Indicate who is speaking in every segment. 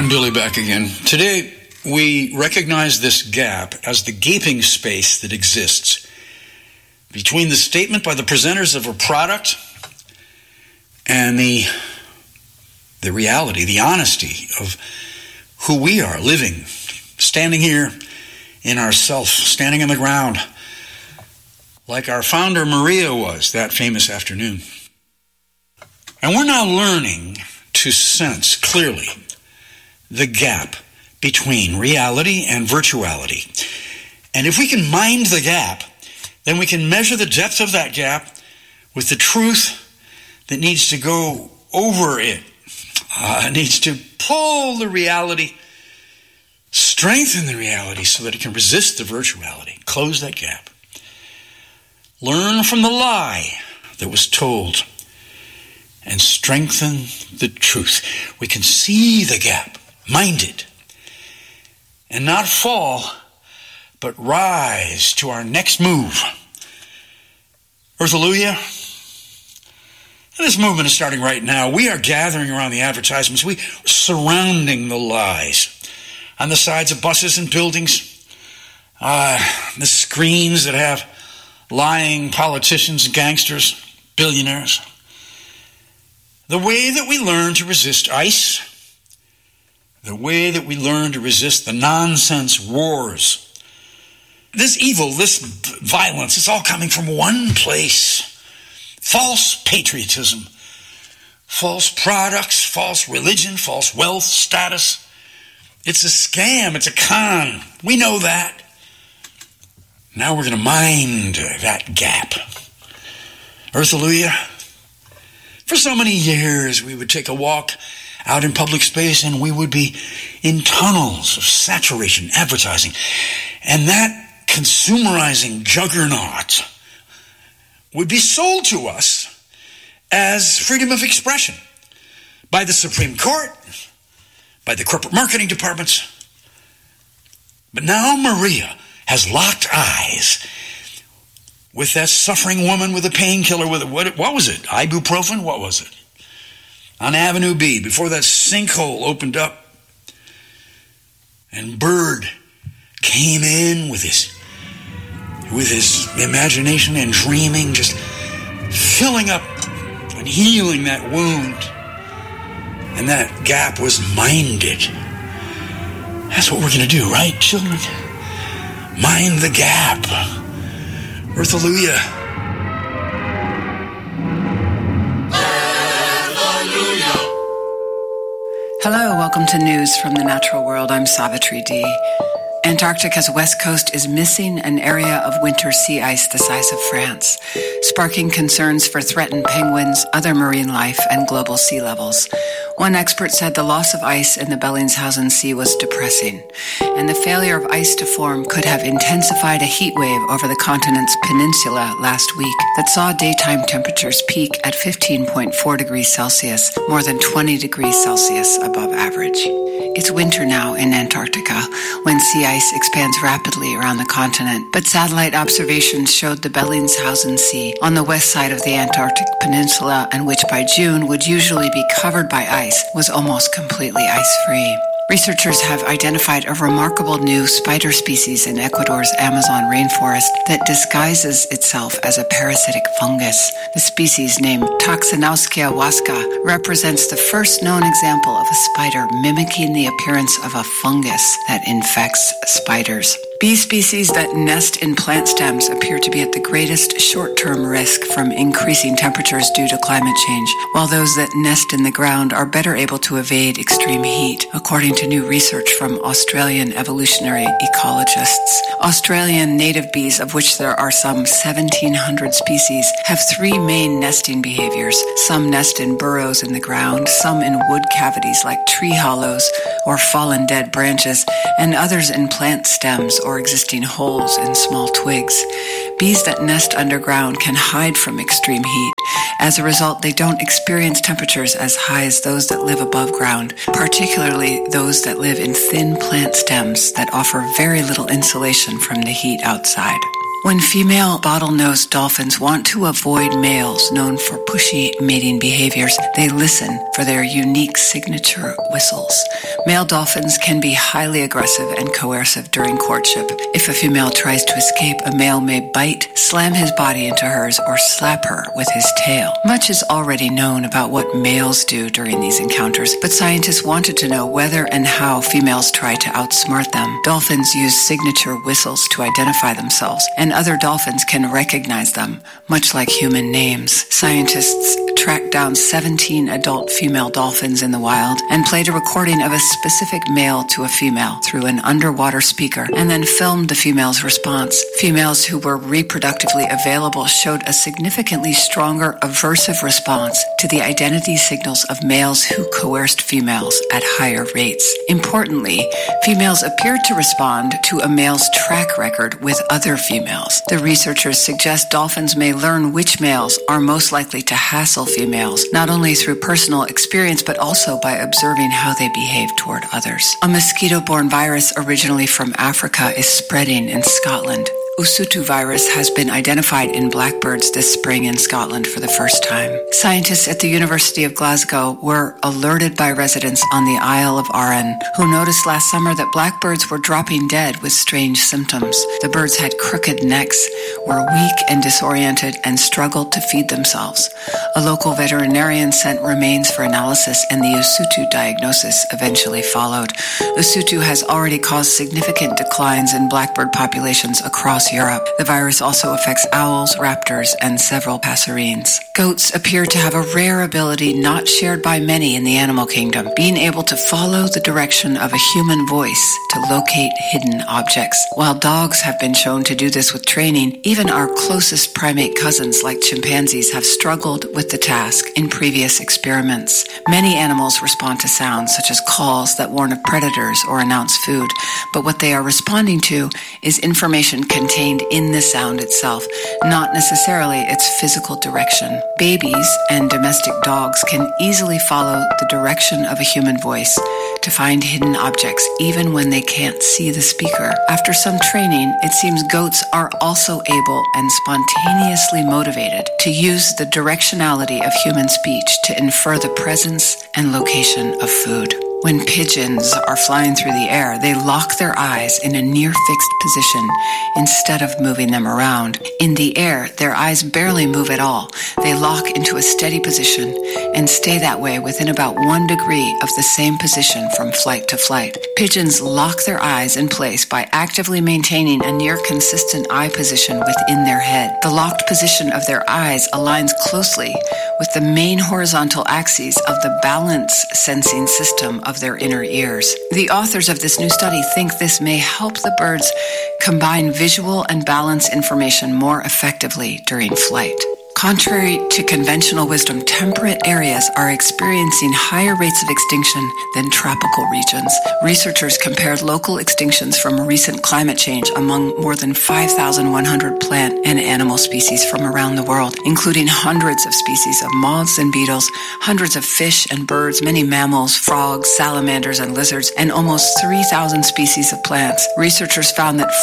Speaker 1: And Billy back again. Today, we recognize this gap as the gaping space that exists between the statement by the presenters of a product and the reality, the honesty of who we are living, standing here in ourself, standing on the ground, like our founder Maria was that famous afternoon. And we're now learning to sense clearly the gap between reality and virtuality. And if we can mind the gap, then we can measure the depth of that gap with the truth that needs to go over it. Needs to pull the reality, strengthen the reality so that it can resist the virtuality, close that gap. Learn from the lie that was told and strengthen the truth. We can see the gap, mind it, and not fall, but rise to our next move. Earthalluia. This movement is starting right now. We are gathering around the advertisements. We are surrounding the lies on the sides of buses and buildings, the screens that have lying politicians, gangsters, billionaires. The way that we learn to resist ICE, the way that we learn to resist the nonsense wars, this evil, this violence, it's all coming from one place. False patriotism, false products, false religion, false wealth, status. It's a scam, it's a con. We know that. Now we're going to mind that gap. Earthalluia. For so many years, we would take a walk out in public space and we would be in tunnels of saturation, advertising. And that consumerizing juggernaut would be sold to us as freedom of expression by the Supreme Court, by the corporate marketing departments. But now Maria has locked eyes with that suffering woman with a painkiller, with what was it? Ibuprofen? What was it? On Avenue B, before that sinkhole opened up. And Bird came in with his imagination and dreaming, just filling up and healing that wound. And that gap was minded. That's what we're going to do, right, children? Mind the gap. Earthalluia.
Speaker 2: Hello, welcome to News from the Natural World. I'm Savitri D. Antarctica's west coast is missing an area of winter sea ice the size of France, sparking concerns for threatened penguins, other marine life, and global sea levels. One expert said the loss of ice in the Bellingshausen Sea was depressing, and the failure of ice to form could have intensified a heat wave over the continent's peninsula last week that saw daytime temperatures peak at 15.4 degrees Celsius, more than 20 degrees Celsius above average. It's winter now in Antarctica, when sea ice expands rapidly around the continent, but satellite observations showed the Bellingshausen Sea on the west side of the Antarctic Peninsula, and which by June would usually be covered by ice, was almost completely ice-free. Researchers have identified a remarkable new spider species in Ecuador's Amazon rainforest that disguises itself as a parasitic fungus. The species, named Toxinauskia huasca, represents the first known example of a spider mimicking the appearance of a fungus that infects spiders. Bee species that nest in plant stems appear to be at the greatest short-term risk from increasing temperatures due to climate change, while those that nest in the ground are better able to evade extreme heat, according to new research from Australian evolutionary ecologists. Australian native bees, of which there are some 1,700 species, have three main nesting behaviors. Some nest in burrows in the ground, some in wood cavities like tree hollows or fallen dead branches, and others in plant stems or existing holes in small twigs. Bees that nest underground can hide from extreme heat. As a result, they don't experience temperatures as high as those that live above ground, particularly those that live in thin plant stems that offer very little insulation from the heat outside. When female bottlenose dolphins want to avoid males known for pushy mating behaviors, they listen for their unique signature whistles. Male dolphins can be highly aggressive and coercive during courtship. If a female tries to escape, a male may bite, slam his body into hers, or slap her with his tail. Much is already known about what males do during these encounters, but scientists wanted to know whether and how females try to outsmart them. Dolphins use signature whistles to identify themselves, and other dolphins can recognize them, much like human names. Scientists tracked down 17 adult female dolphins in the wild and played a recording of a specific male to a female through an underwater speaker and then filmed the female's response. Females who were reproductively available showed a significantly stronger aversive response to the identity signals of males who coerced females at higher rates. Importantly, females appeared to respond to a male's track record with other females. The researchers suggest dolphins may learn which males are most likely to hassle females, not only through personal experience, but also by observing how they behave toward others. A mosquito-borne virus originally from Africa is spreading in Scotland. Usutu virus has been identified in blackbirds this spring in Scotland for the first time. Scientists at the University of Glasgow were alerted by residents on the Isle of Arran, who noticed last summer that blackbirds were dropping dead with strange symptoms. The birds had crooked necks, were weak and disoriented, and struggled to feed themselves. A local veterinarian sent remains for analysis, and the Usutu diagnosis eventually followed. Usutu has already caused significant declines in blackbird populations across Europe. The virus also affects owls, raptors, and several passerines. Goats appear to have a rare ability not shared by many in the animal kingdom, being able to follow the direction of a human voice to locate hidden objects. While dogs have been shown to do this with training, even our closest primate cousins like chimpanzees have struggled with the task in previous experiments. Many animals respond to sounds such as calls that warn of predators or announce food, but what they are responding to is information contained in the sound itself, not necessarily its physical direction. Babies and domestic dogs can easily follow the direction of a human voice to find hidden objects, even when they can't see the speaker. After some training, it seems goats are also able and spontaneously motivated to use the directionality of human speech to infer the presence and location of food. When pigeons are flying through the air, they lock their eyes in a near-fixed position instead of moving them around. In the air, their eyes barely move at all. They lock into a steady position and stay that way within about 1 degree of the same position from flight to flight. Pigeons lock their eyes in place by actively maintaining a near-consistent eye position within their head. The locked position of their eyes aligns closely with the main horizontal axes of the balance sensing system of their inner ears. The authors of this new study think this may help the birds combine visual and balance information more effectively during flight. Contrary to conventional wisdom, temperate areas are experiencing higher rates of extinction than tropical regions. Researchers compared local extinctions from recent climate change among more than 5,100 plant and animal species from around the world, including hundreds of species of moths and beetles, hundreds of fish and birds, many mammals, frogs, salamanders, and lizards, and almost 3,000 species of plants. Researchers found that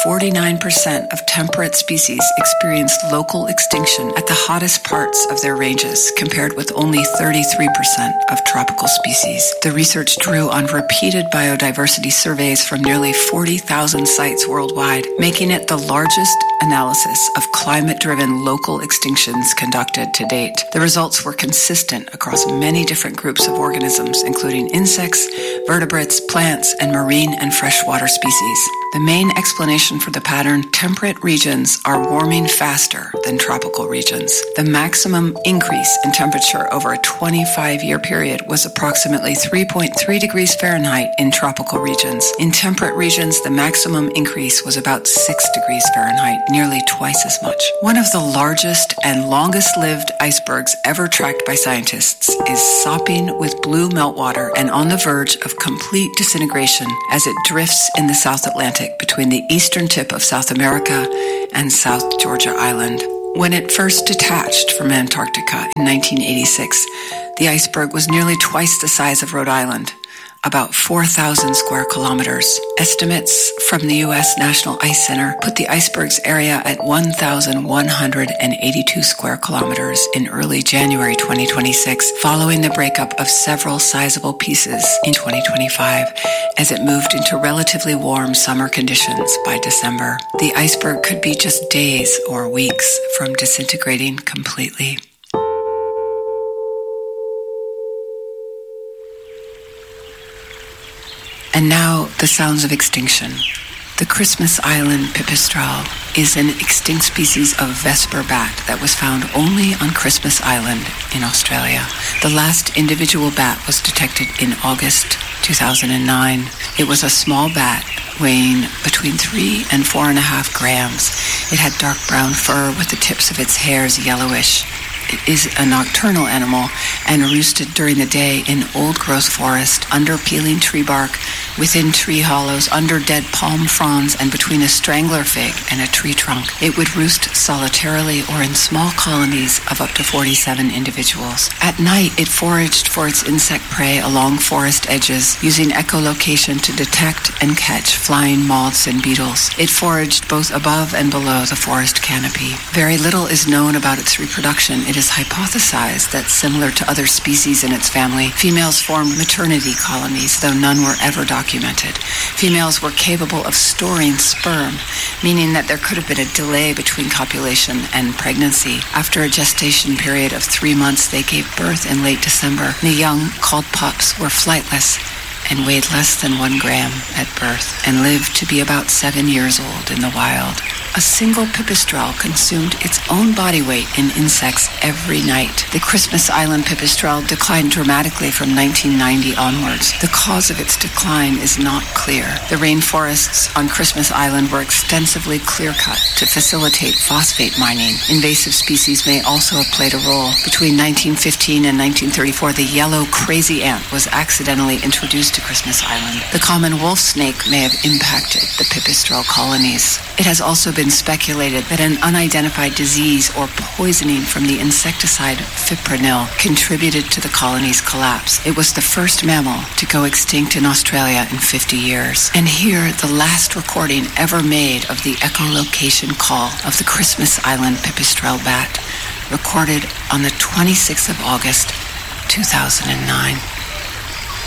Speaker 2: 49% of temperate species experienced local extinction at the hottest parts of their ranges, compared with only 33% of tropical species. The research drew on repeated biodiversity surveys from nearly 40,000 sites worldwide, making it the largest analysis of climate-driven local extinctions conducted to date. The results were consistent across many different groups of organisms, including insects, vertebrates, plants, and marine and freshwater species. The main explanation for the pattern: temperate regions are warming faster than tropical regions. The maximum increase in temperature over a 25-year period was approximately 3.3 degrees Fahrenheit in tropical regions. In temperate regions, the maximum increase was about 6 degrees Fahrenheit, nearly twice as much. One of the largest and longest-lived icebergs ever tracked by scientists is sopping with blue meltwater and on the verge of complete disintegration as it drifts in the South Atlantic between the eastern tip of South America and South Georgia Island. When it first detached from Antarctica in 1986, the iceberg was nearly twice the size of Rhode Island. about 4,000 square kilometers. Estimates from the U.S. National Ice Center put the iceberg's area at 1,182 square kilometers in early January 2026, following the breakup of several sizable pieces in 2025 as it moved into relatively warm summer conditions by December. The iceberg could be just days or weeks from disintegrating completely. And now, the sounds of extinction. The Christmas Island pipistrelle is an extinct species of Vesper bat that was found only on Christmas Island in Australia. The last individual bat was detected in August 2009. It was a small bat weighing between 3 and 4.5 grams. It had dark brown fur with the tips of its hairs yellowish. It is a nocturnal animal and roosted during the day in old-growth forest, under peeling tree bark, within tree hollows, under dead palm fronds, and between a strangler fig and a tree trunk. It would roost solitarily or in small colonies of up to 47 individuals. At night, it foraged for its insect prey along forest edges, using echolocation to detect and catch flying moths and beetles. It foraged both above and below the forest canopy. Very little is known about its reproduction. It is hypothesized that, similar to other species in its family, females formed maternity colonies, though none were ever documented. Females were capable of storing sperm, meaning that there could have been a delay between copulation and pregnancy. After a gestation period of 3 months, they gave birth in late December. The young, called pups, were flightless and weighed less than 1 gram at birth and lived to be about 7 years old in the wild. A single pipistrelle consumed its own body weight in insects every night. The Christmas Island pipistrelle declined dramatically from 1990 onwards. The cause of its decline is not clear. The rainforests on Christmas Island were extensively clear-cut to facilitate phosphate mining. Invasive species may also have played a role. Between 1915 and 1934, the yellow crazy ant was accidentally introduced to Christmas Island. The common wolf snake may have impacted the pipistrelle colonies. It has also been speculated that an unidentified disease or poisoning from the insecticide fipronil contributed to the colony's collapse. It was the first mammal to go extinct in Australia in 50 years. And here, the last recording ever made of the echolocation call of the Christmas Island pipistrelle bat, recorded on the 26th of August, 2009.